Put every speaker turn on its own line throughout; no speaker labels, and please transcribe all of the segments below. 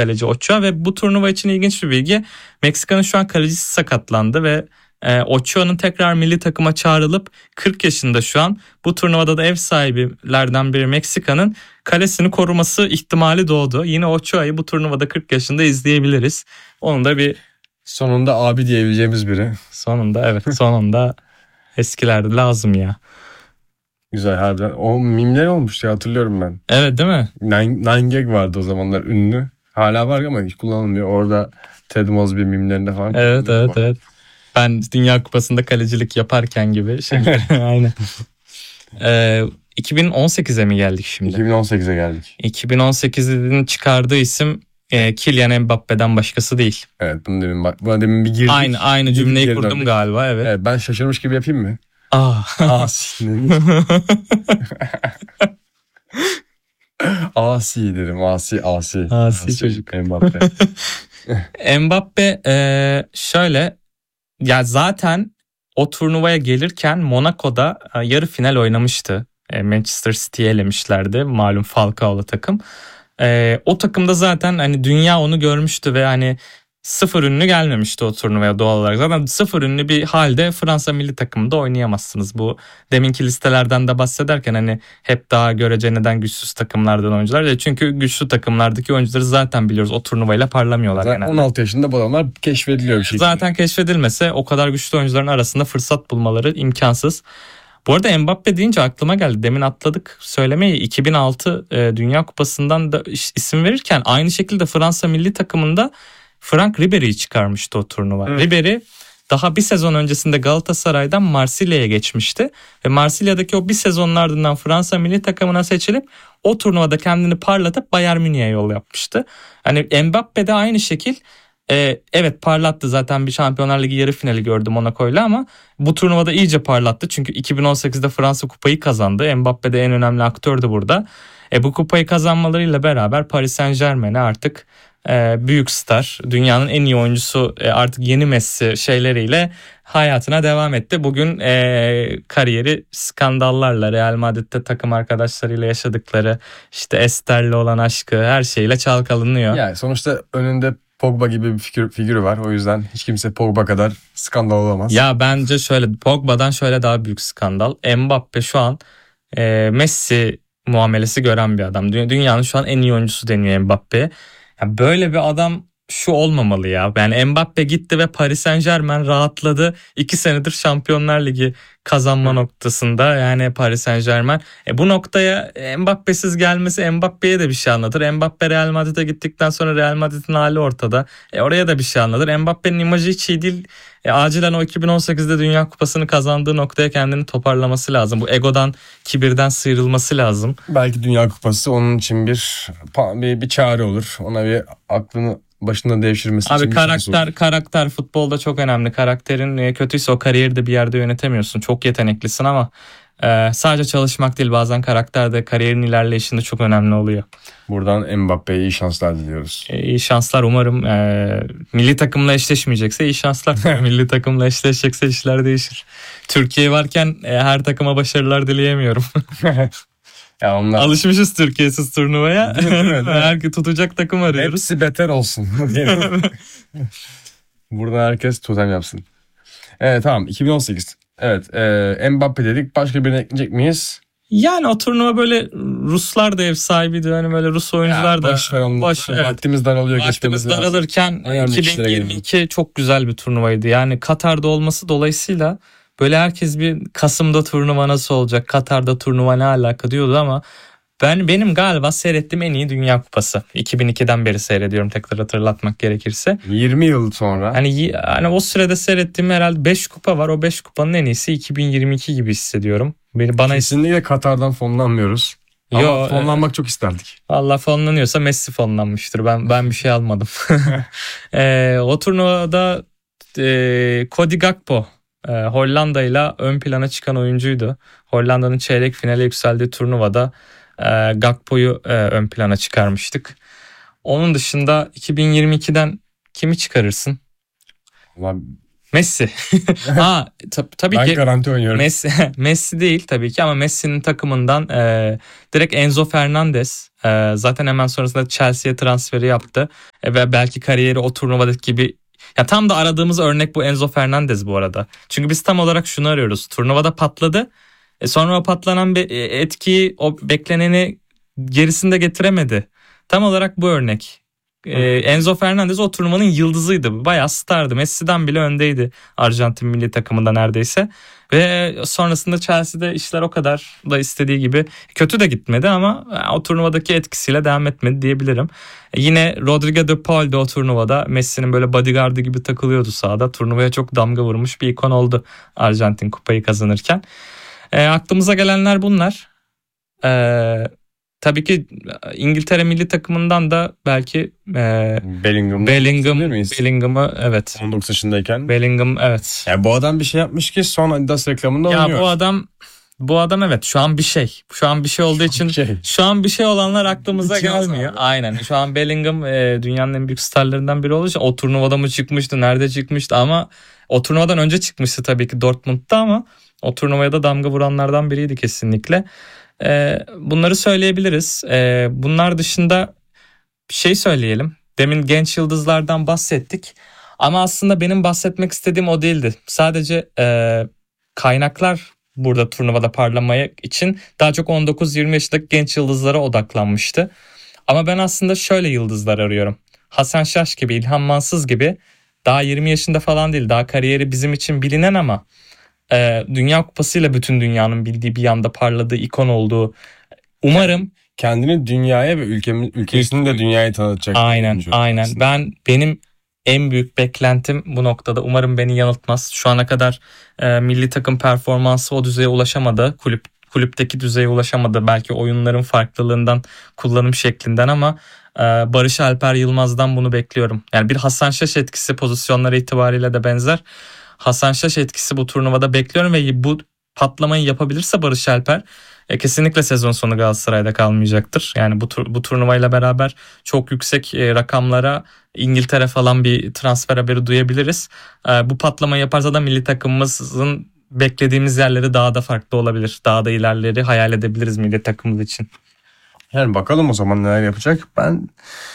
kaleci Ochoa ve bu turnuva için ilginç bir bilgi. Meksika'nın şu an kalecisi sakatlandı ve Ochoa'nın tekrar milli takıma çağrılıp 40 yaşında şu an bu turnuvada da ev sahibilerden biri Meksika'nın kalesini koruması ihtimali doğdu. Yine Ochoa'yı bu turnuvada 40 yaşında izleyebiliriz. Onun da bir
sonunda abi diyebileceğimiz biri.
Sonunda evet sonunda eskilerde lazım ya.
Güzel harbiden. O mimler olmuştu hatırlıyorum ben.
Evet değil mi?
Nine Gag vardı o zamanlar ünlü. Hala var ama hiç kullanılmıyor. Orada Ted Mosby mimlerinde falan.
Evet. Ben Dünya Kupası'nda kalecilik yaparken gibi. Aynen. 2018'e mi geldik şimdi?
2018'e geldik.
2018'in çıkardığı isim Kylian Mbappe'den başkası değil.
Evet buna demin bir girdik.
Aynı cümleyi kurdum galiba evet.
Evet ben şaşırmış gibi yapayım mı? Asi dedim. Asi
çocuk.
Mbappe.
Mbappe şöyle ya zaten o turnuvaya gelirken Monaco'da yarı final oynamıştı. Manchester City'yi elemişlerdi. Malum Falcao'lu takım. O takımda zaten hani dünya onu görmüştü ve hani sıfır ünlü gelmemişti o turnuvaya doğal olarak. Zaten sıfır ünlü bir halde Fransa milli takımında oynayamazsınız. Bu deminki listelerden de bahsederken hani hep daha görece neden güçsüz takımlardan oyuncular. Çünkü güçlü takımlardaki oyuncuları zaten biliyoruz o turnuvayla parlamıyorlar
zaten
genelde.
16 yaşında bu adamlar keşfediliyor bir şekilde.
Zaten keşfedilmese o kadar güçlü oyuncuların arasında fırsat bulmaları imkansız. Bu arada Mbappe deyince aklıma geldi. Demin atladık söylemeyi. 2006 Dünya Kupası'ndan da isim verirken aynı şekilde Fransa milli takımında Franck Ribéry'i çıkarmıştı o turnuva. Evet. Ribéry daha bir sezon öncesinde Galatasaray'dan Marsilya'ya geçmişti. Ve Marsilya'daki o bir sezonun ardından Fransa milli takımına seçilip o turnuvada kendini parlatıp Bayern Münih'e yol yapmıştı. Hani Mbappe de aynı şekil evet parlattı zaten bir Şampiyonlar Ligi yarı finali gördü Monaco'yla ama bu turnuvada iyice parlattı. Çünkü 2018'de Fransa kupayı kazandı. Mbappe de en önemli aktördü burada. Bu kupayı kazanmalarıyla beraber Paris Saint-Germain'e artık büyük star, dünyanın en iyi oyuncusu artık yeni Messi şeyleriyle hayatına devam etti. Bugün kariyeri skandallarla Real Madrid'de takım arkadaşlarıyla yaşadıkları işte Esther'le olan aşkı her şeyle çalkalanıyor.
Yani sonuçta önünde Pogba gibi bir figürü var. O yüzden hiç kimse Pogba kadar skandal olamaz.
Ya bence şöyle Pogba'dan şöyle daha büyük skandal. Mbappe şu an Messi muamelesi gören bir adam. Dünyanın şu an en iyi oyuncusu deniyor Mbappe'ye. Ya böyle bir adam şu olmamalı ya. Yani Mbappe gitti ve Paris Saint-Germain rahatladı. 2 senedir Şampiyonlar Ligi kazanma noktasında yani Paris Saint-Germain. Bu noktaya Mbappe'siz gelmesi Mbappe'ye de bir şey anlatır. Mbappe Real Madrid'e gittikten sonra Real Madrid'in hali ortada. Oraya da bir şey anlatır. Mbappe'nin imajı hiç iyi değil. Acilen o 2018'de Dünya Kupası'nı kazandığı noktaya kendini toparlaması lazım. Bu egodan, kibirden sıyrılması lazım.
Belki Dünya Kupası onun için bir çare olur. Ona bir aklını başında devşirmesi
için.
Abi
karakter futbolda çok önemli. Karakterin kötüyse o kariyeri de bir yerde yönetemiyorsun. Çok yeteneklisin ama sadece çalışmak değil bazen karakter de kariyerin ilerleyişinde çok önemli oluyor.
Buradan Mbappe'ye iyi şanslar diliyoruz.
İyi şanslar umarım. Milli takımla eşleşmeyecekse iyi şanslar. Milli takımla eşleşecekse işler değişir. Türkiye varken her takıma başarılar dileyemiyorum.
Ya onlar...
Alışmışız Türkiye'siz turnuvaya. Herkes tutacak takım arıyoruz.
Hepsi beter olsun. Burada herkes totem yapsın. Evet tamam 2018. Evet Mbappe dedik. Başka birine ekleyecek miyiz?
Yani o turnuva böyle Ruslar da ev sahibiydi. Hani böyle Rus oyuncular da.
Vaktimiz daralıyor.
Vaktimiz daralırken 2022 çok güzel bir turnuvaydı. Yani Katar'da olması dolayısıyla böyle herkes bir Kasım'da turnuva nasıl olacak? Katar'da turnuva ne alaka diyordu ama benim galiba seyrettiğim en iyi Dünya Kupası. 2002'den beri seyrediyorum tekrar hatırlatmak gerekirse.
20 yıl sonra.
Hani o sürede seyrettiğim herhalde 5 kupa var. O 5 kupanın en iyisi 2022 gibi hissediyorum.
Kesinlikle Katar'dan fonlanmıyoruz. Ama fonlanmak çok isterdik.
Vallahi fonlanıyorsa Messi fonlanmıştır. Ben bir şey almadım. O turnuvada Cody Gakpo Hollanda ile ön plana çıkan oyuncuydu. Hollanda'nın çeyrek finale yükseldiği turnuvada Gakpo'yu ön plana çıkarmıştık. Onun dışında 2022'den kimi çıkarırsın? Messi. Tabii
Ben
ki
garanti oynuyorum.
Messi değil tabii ki ama Messi'nin takımından direkt Enzo Fernandez zaten hemen sonrasında Chelsea'ye transferi yaptı. Ve belki kariyeri o turnuvadaki gibi, ya tam da aradığımız örnek bu Enzo Fernandez bu arada. Çünkü biz tam olarak şunu arıyoruz. Turnuvada patladı. Sonra o patlanan bir etkiyi, o bekleneni gerisinde getiremedi. Tam olarak bu örnek. Enzo Fernandez o turnuvanın yıldızıydı. Bayağı stardı. Messi'den bile öndeydi Arjantin milli takımında neredeyse. Ve sonrasında Chelsea'de işler o kadar da istediği gibi kötü de gitmedi ama o turnuvadaki etkisiyle devam etmedi diyebilirim. Yine Rodrigo de Paul de o turnuvada Messi'nin böyle bodyguardı gibi takılıyordu sahada. Turnuvaya çok damga vurmuş bir ikon oldu Arjantin kupayı kazanırken. Aklımıza gelenler bunlar. Tabii ki İngiltere milli takımından da belki Bellingham'ı evet.
19 yaşındayken.
Bellingham evet.
Yani bu adam bir şey yapmış ki son Adidas reklamında oynuyor.
Ya bu adam evet şu an bir şey. Şu an bir şey olduğu için şu an bir şey olanlar aklımıza gelmiyor. Aynen. Şu an Bellingham dünyanın en büyük starlarından biri olduğu için o turnuvada mı çıkmıştı, nerede çıkmıştı ama o turnuvadan önce çıkmıştı tabii ki Dortmund'da ama o turnuvaya da damga vuranlardan biriydi kesinlikle. Bunları söyleyebiliriz. Bunlar dışında bir şey söyleyelim. Demin genç yıldızlardan bahsettik. Ama aslında benim bahsetmek istediğim o değildi. Sadece kaynaklar burada turnuvada parlamaya için daha çok 19-20 yaşındaki genç yıldızlara odaklanmıştı. Ama ben aslında şöyle yıldızlar arıyorum. Hasan Şaş gibi, İlhan Mansız gibi daha 20 yaşında falan değil. Daha kariyeri bizim için bilinen ama Dünya Kupası'yla bütün dünyanın bildiği bir yanda parladığı, ikon olduğu. Umarım
kendini dünyaya ve ülkesini de dünyaya tanıtacak.
Aynen. Benim en büyük beklentim bu noktada. Umarım beni yanıltmaz. Şu ana kadar milli takım performansı o düzeye ulaşamadı. Kulüpteki düzeye ulaşamadı. Belki oyunların farklılığından, kullanım şeklinden ama Barış Alper Yılmaz'dan bunu bekliyorum. Yani bir Hasan Şaş etkisi pozisyonları itibariyle de benzer. Hasan Şaş etkisi bu turnuvada bekliyorum ve bu patlamayı yapabilirse Barış Alper kesinlikle sezon sonu Galatasaray'da kalmayacaktır. Yani bu turnuvayla beraber çok yüksek rakamlara İngiltere falan bir transfer haberi duyabiliriz. Bu patlamayı yaparsa da milli takımımızın beklediğimiz yerleri daha da farklı olabilir. Daha da ilerleri hayal edebiliriz milli takımımız için.
Yani bakalım o zaman neler yapacak. Ben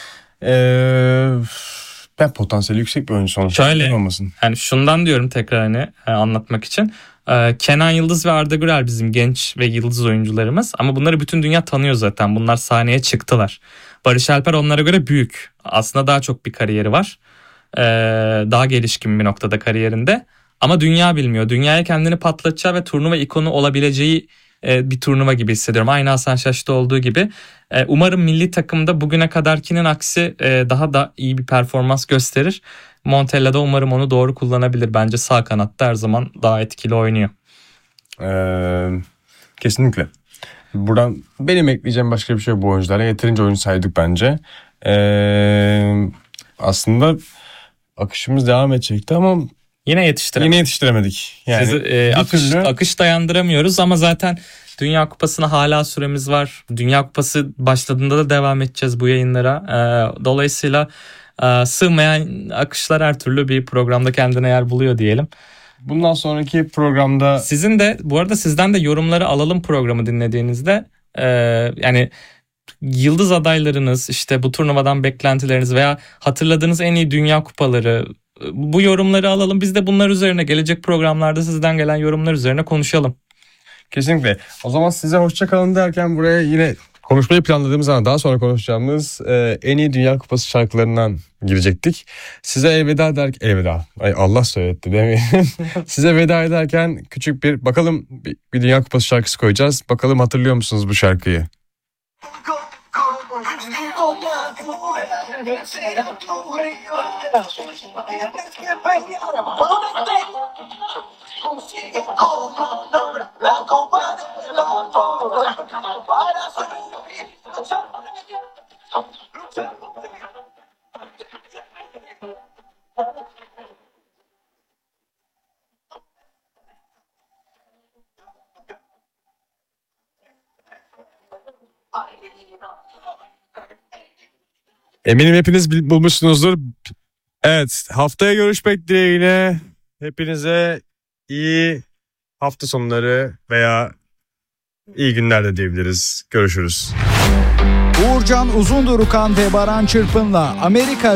potansiyeli yüksek bir oyuncu sonuçta.
Şöyle yani şundan diyorum tekrar anlatmak için. Kenan Yıldız ve Arda Güler bizim genç ve yıldız oyuncularımız ama bunları bütün dünya tanıyor zaten. Bunlar sahneye çıktılar. Barış Alper onlara göre büyük. Aslında daha çok bir kariyeri var. Daha gelişkin bir noktada kariyerinde. Ama dünya bilmiyor. Dünyaya kendini patlatacağı ve turnuva ikonu olabileceği bir turnuva gibi hissediyorum. Aynı Hasan Şaş'ta olduğu gibi. Umarım milli takımda bugüne kadarkinin aksi daha da iyi bir performans gösterir. Montella da umarım onu doğru kullanabilir. Bence sağ kanatta her zaman daha etkili oynuyor.
Kesinlikle. Buradan benim ekleyeceğim başka bir şey yok bu oyunculara. Yeterince oyuncu saydık bence. Aslında akışımız devam edecekti ama
yine
yetiştiremedik. Yani
akış dayandıramıyoruz ama zaten Dünya Kupası'na hala süremiz var. Dünya Kupası başladığında da devam edeceğiz bu yayınlara. Dolayısıyla sığmayan akışlar her türlü bir programda kendine yer buluyor diyelim.
Bundan sonraki programda
bu arada sizden de yorumları alalım programı dinlediğinizde. Yani yıldız adaylarınız, işte bu turnuvadan beklentileriniz veya hatırladığınız en iyi Dünya Kupaları, bu yorumları alalım. Biz de bunlar üzerine gelecek programlarda sizden gelen yorumlar üzerine konuşalım.
Kesinlikle. O zaman size hoşça kalın derken buraya yine konuşmayı planladığımız ama daha sonra konuşacağımız en iyi Dünya Kupası şarkılarından girecektik. Size elveda. Ay Allah söyletti demeyin. Size veda ederken küçük bir bakalım bir Dünya Kupası şarkısı koyacağız. Bakalım hatırlıyor musunuz bu şarkıyı? Eminim hepiniz bulmuşsunuzdur. Evet, haftaya görüşmek dileğiyle. Hepinize iyi hafta sonları veya iyi günler de diyebiliriz. Görüşürüz.
Uğurcan Uzundurukan ve Baran Çırpın'la Amerika